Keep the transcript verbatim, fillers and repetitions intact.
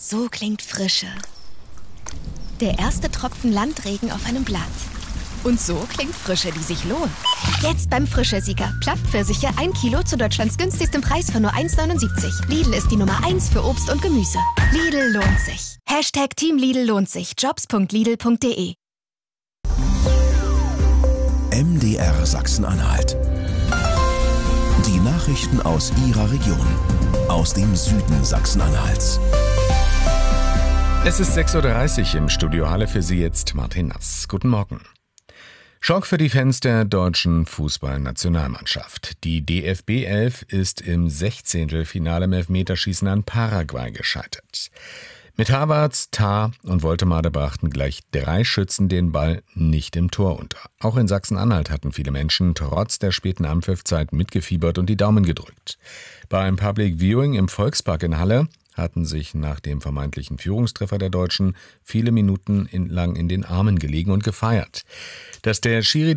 So klingt Frische. Der erste Tropfen Landregen auf einem Blatt. Und so klingt Frische, die sich lohnt. Jetzt beim Frische-Sieger. Plattpfirsiche ein Kilo zu Deutschlands günstigstem Preis von nur eins neunundsiebzig. Lidl ist die Nummer eins für Obst und Gemüse. Lidl lohnt sich. Hashtag Team Lidl lohnt sich. Jobs punkt lidl punkt de. M D R Sachsen-Anhalt. Die Nachrichten aus Ihrer Region. Aus dem Süden Sachsen-Anhalts. Es ist sechs Uhr dreißig im Studio Halle, für Sie jetzt Martin Nass. Guten Morgen. Schock für die Fans der deutschen Fußballnationalmannschaft. Die D F B elf ist im Sechzehntelfinale im Elfmeterschießen an Paraguay gescheitert. Mit Havertz, Tah und Woltemade brachten gleich drei Schützen den Ball nicht im Tor unter. Auch in Sachsen-Anhalt hatten viele Menschen trotz der späten Anpfiffzeit mitgefiebert und die Daumen gedrückt. Beim Public Viewing im Volkspark in Halle hatten sich nach dem vermeintlichen Führungstreffer der Deutschen viele Minuten lang in den Armen gelegen und gefeiert. Dass der Schiri